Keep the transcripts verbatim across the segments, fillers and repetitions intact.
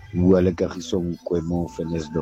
Bua le Kagiso Mokoe mo Venasdorp.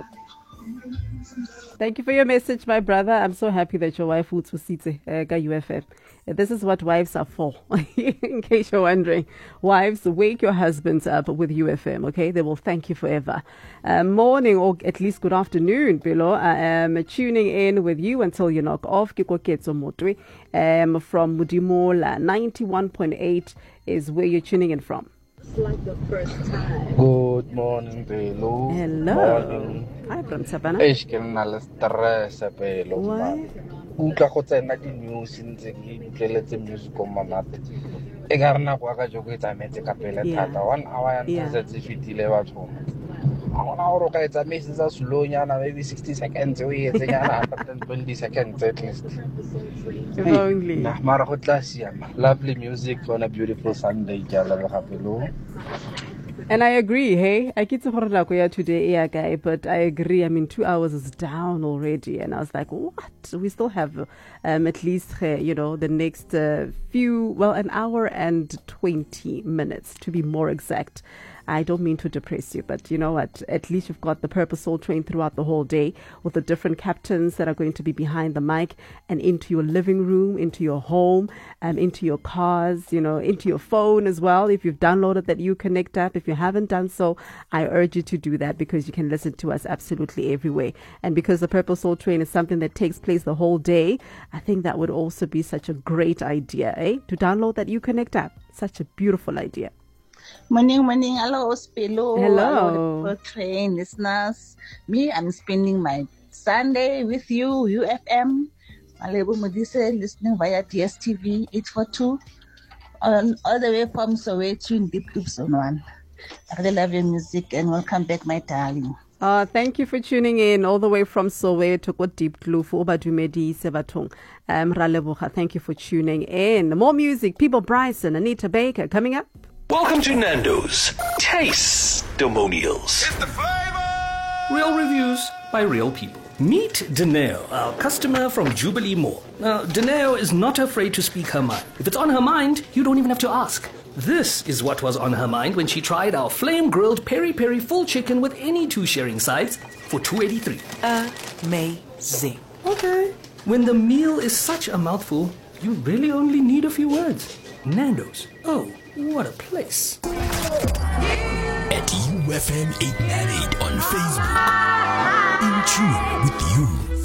Thank you for your message, my brother. I'm so happy that your wife would sitse uh, U F M. This is what wives are for. In case you're wondering, wives, wake your husbands up with U F M, okay? They will thank you forever. Uh, morning, or at least good afternoon, Bilo. I am tuning in with you until you knock off. Kikoketso Motwe um, from Mudimola. ninety-one point eight is where you're tuning in from. It's like the first time. Good morning, Pelo. Hello. Morning. Hi, from Savannah. Eish ke na le stress Pelo. Why? Utlwa go tsena di news ntse ke tleletse music o monate. E ga rena go ka jogo etsa metse ka pele thata. one hour ya ntse tse fitile batho. I want to go etsa metse tsa slow nyana, maybe sixty seconds o etse nyana one hundred twenty seconds at least. If only. Nah, mara go tla siama. Lovely music on a beautiful Sunday, jala le Pelo. And I agree, hey? I get to today, yeah, guy, but I agree. I mean, two hours is down already. And I was like, what? We still have um, at least, uh, you know, the next uh, few, well, an hour and twenty minutes to be more exact. I don't mean to depress you, but you know what? At least you've got the Purple Soul Train throughout the whole day with the different captains that are going to be behind the mic and into your living room, into your home, um, into your cars, you know, into your phone as well. If you've downloaded that Uconnect app, if you haven't done so, I urge you to do that because you can listen to us absolutely everywhere. And because the Purple Soul Train is something that takes place the whole day, I think that would also be such a great idea, eh? To download that Uconnect app. Such a beautiful idea. Morning, morning. Hello, Spelo. Hello. Hello, the train listeners. Me, I'm spending my Sunday with you, U F M. Malebu Modise, listening via D S T V eight forty-two. On, all the way from Soweto in Deep Blue Zone one. I really love your music and welcome back, my darling. Uh, thank you for tuning in all the way from Soweto to Deep Blue for Obadumedi Sevatung. Um, Raleboha, thank you for tuning in. More music, People Bryson, Anita Baker, coming up. Welcome to Nando's Taste-Demonials. It's the flavor! Real reviews by real people. Meet Danelle, our customer from Jubilee Mall. Now, Danelle is not afraid to speak her mind. If it's on her mind, you don't even have to ask. This is what was on her mind when she tried our flame-grilled peri-peri full chicken with any two sharing sides for two dollars and eighty-three cents. Amazing. Okay. When the meal is such a mouthful, you really only need a few words. Nando's. Oh, what a place. At U F M eight ninety-eight on Facebook. In tune with you.